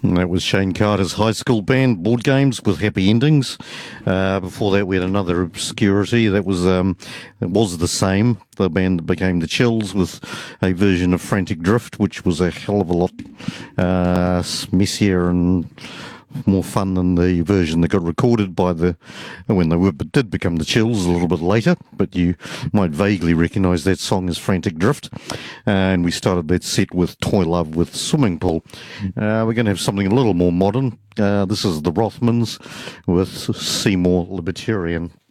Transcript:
And that was Shane Carter's high school band, Board Games with Happy Endings. Before that, we had another obscurity that was it was the same. The band that became the Chills with a version of Frantic Drift, which was a hell of a lot messier and more fun than the version that got recorded by when they did become the Chills a little bit later, but you might vaguely recognise that song as Frantic Drift. And we started that set with Toy Love with Swimming Pool. We're going to have something a little more modern. This is the Rothmans with Seymour Libertarian.